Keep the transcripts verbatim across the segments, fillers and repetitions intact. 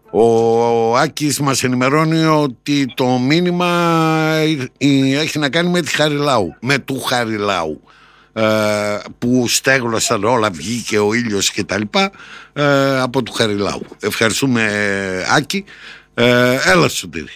Ο Άκης μας ενημερώνει ότι το μήνυμα έχει να κάνει με τη Χαριλάου, με του Χαριλάου, που στέγνωσαν όλα, βγήκε ο ήλιος και τα λοιπά, από του Χαριλάου. Ευχαριστούμε, Άκη. Έλα, Σωτήρη.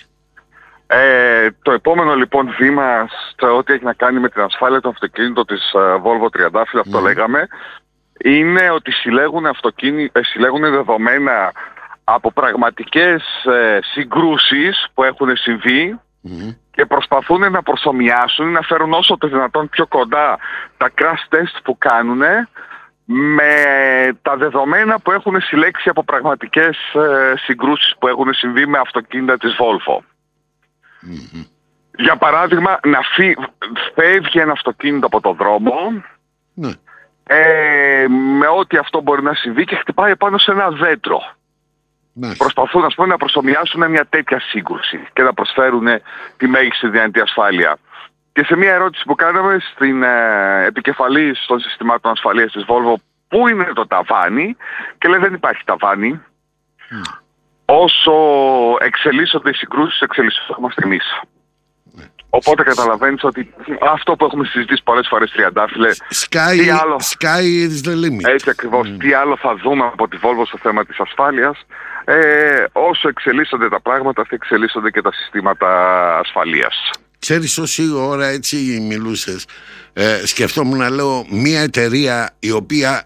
Ε, το επόμενο λοιπόν βήμα σε ό,τι έχει να κάνει με την ασφάλεια του αυτοκίνητου της Volvo τριαντάφυλλο, αυτό mm. λέγαμε, είναι ότι συλλέγουν, αυτοκίνη, συλλέγουν δεδομένα από πραγματικές ε, συγκρούσεις που έχουν συμβεί mm. και προσπαθούν να προσομοιάσουν, να φέρουν όσο το δυνατόν πιο κοντά τα crash test που κάνουν με τα δεδομένα που έχουν συλλέξει από πραγματικές ε, συγκρούσεις που έχουν συμβεί με αυτοκίνητα της Volvo. Mm-hmm. Για παράδειγμα, να φύ... φεύγει ένα αυτοκίνητο από το δρόμο mm. ε, με ό,τι αυτό μπορεί να συμβεί και χτυπάει πάνω σε ένα δέντρο. Mm. Προσπαθούν, ας πούμε, να προσομοιάσουν μια τέτοια σύγκρουση και να προσφέρουν τη μέγιστη δυνατή ασφάλεια. Και σε μια ερώτηση που κάναμε στην ε, επικεφαλή των συστημάτων ασφαλείας της Volvo, πού είναι το ταβάνι, και λέει δεν υπάρχει ταβάνι. Mm. Όσο εξελίσσονται οι συγκρούσεις, εξελισσόμαστε εμείς. Mm. Οπότε καταλαβαίνεις ότι αυτό που έχουμε συζητήσει πολλές φορές, Τριαντάφυλλε, sky, τι άλλο, sky is the limit. Έτσι ακριβώς, mm. τι άλλο θα δούμε από τη Volvo στο θέμα της ασφάλειας. Ε, όσο εξελίσσονται τα πράγματα, θα εξελίσσονται και τα συστήματα ασφαλείας. Ξέρεις, όση ώρα έτσι μιλούσες, ε, σκεφτόμουν να λέω μια εταιρεία η οποία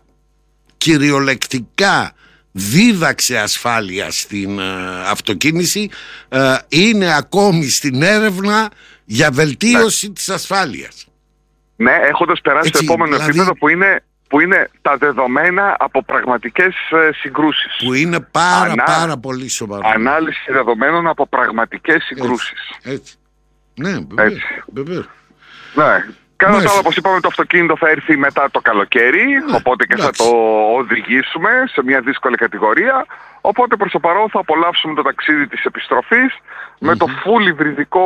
κυριολεκτικά δίδαξε ασφάλεια στην ε, αυτοκίνηση, ε, είναι ακόμη στην έρευνα για βελτίωση ναι. της ασφάλειας. Ναι, έχοντας περάσει έτσι, το επόμενο δηλαδή, επίπεδο που είναι, που είναι τα δεδομένα από πραγματικές ε, συγκρούσεις. Που είναι πάρα Ανά, πάρα πολύ σοβαρό. Ανάλυση δεδομένων από πραγματικές συγκρούσεις. Έτσι, έτσι. Ναι, βεβαίως, βεβαίως. Ναι. Κατά τα άλλα, όπως είπαμε, το αυτοκίνητο θα έρθει μετά το καλοκαίρι, ναι, οπότε και εντάξει. θα το οδηγήσουμε σε μια δύσκολη κατηγορία. Οπότε προς το παρόν θα απολαύσουμε το ταξίδι της επιστροφής mm-hmm. με το full υβριδικό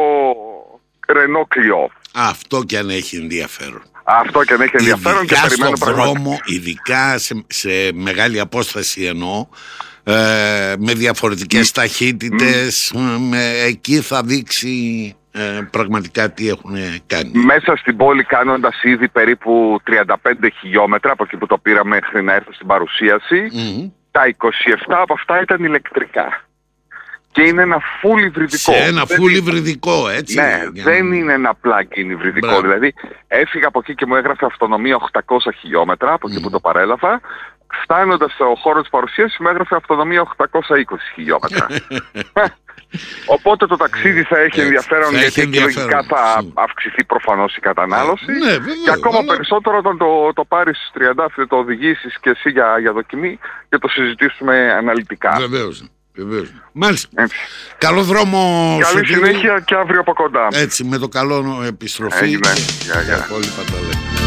Renault Clio. Αυτό και αν έχει ενδιαφέρον. Αυτό και αν έχει ενδιαφέρον ειδικά και περιμένω στον δρόμο, ειδικά σε, σε μεγάλη απόσταση εννοώ, ε, με διαφορετικές mm. ταχύτητες, mm. με, εκεί θα δείξει ε, πραγματικά τι έχουν κάνει. Μέσα στην πόλη, κάνοντας ήδη περίπου τριάντα πέντε χιλιόμετρα από εκεί που το πήραμε μέχρι να έρθω στην παρουσίαση, mm. τα είκοσι επτά από αυτά ήταν ηλεκτρικά. Και είναι ένα full υβριδικό. Σε ένα full υβριδικό, έτσι. Ναι, δεν να... είναι ένα plug-in υβριδικό. Μπράβο. Δηλαδή, έφυγα από εκεί και μου έγραφε αυτονομία οκτακόσια χιλιόμετρα, από εκεί mm. που το παρέλαβα. Φτάνοντας στο χώρο της παρουσίασης, μου έγραφε αυτονομία οκτακόσια είκοσι χιλιόμετρα. Οπότε το ταξίδι θα έχει ενδιαφέρον, θα γιατί έχει λογικά θα αυξηθεί προφανώς η κατανάλωση. Ναι, βέβαια, και ακόμα αλλά... περισσότερο όταν το, το πάρεις Τριαντάφυλλε, το οδηγήσεις και εσύ για, για δοκιμή και το συζητήσουμε αναλυτικά. Βεβαίως. Βεβαίως. Μάλιστα. Έτσι. Καλό δρόμο. Καλή συνέχεια και αύριο από κοντά. Έτσι, με το καλό επιστροφή. Έγινε. Yeah, yeah. Πολύ πανταλέ.